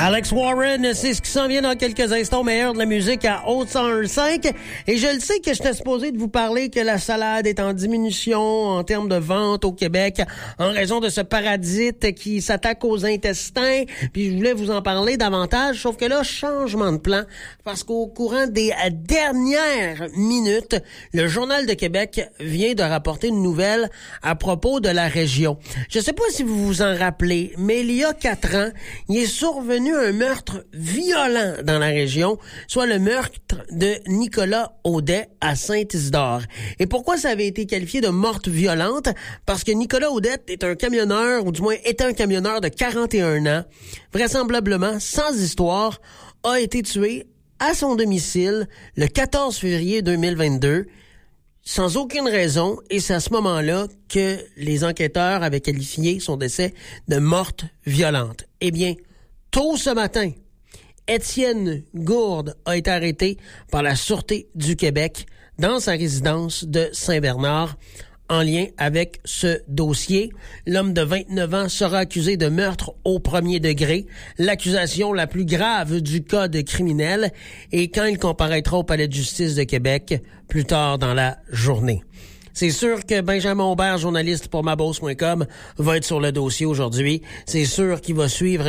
Alex Warren, c'est ce qui s'en vient dans quelques instants, meilleur de la musique à Haute 101.5. Et je le sais que j'étais supposé de vous parler que la salade est en diminution en termes de vente au Québec en raison de ce parasite qui s'attaque aux intestins. Puis je voulais vous en parler davantage, sauf que là, changement de plan, parce qu'au courant des dernières minutes, le Journal de Québec vient de rapporter une nouvelle à propos de la région. Je sais pas si vous vous en rappelez, mais il y a 4 ans, il est survenu un meurtre violent dans la région, soit le meurtre de Nicolas Audet à Saint-Isidore. Et pourquoi ça avait été qualifié de morte violente? Parce que Nicolas Audet est un camionneur, ou du moins était un camionneur de 41 ans, vraisemblablement sans histoire, a été tué à son domicile le 14 février 2022, sans aucune raison, et c'est à ce moment-là que les enquêteurs avaient qualifié son décès de morte violente. Eh bien, tôt ce matin, Étienne Gourde a été arrêté par la Sûreté du Québec dans sa résidence de Saint-Bernard en lien avec ce dossier. L'homme de 29 ans sera accusé de meurtre au premier degré, l'accusation la plus grave du code criminel, et quand il comparaîtra au Palais de justice de Québec plus tard dans la journée. C'est sûr que Benjamin Aubert, journaliste pour maboss.com, va être sur le dossier aujourd'hui. C'est sûr qu'il va suivre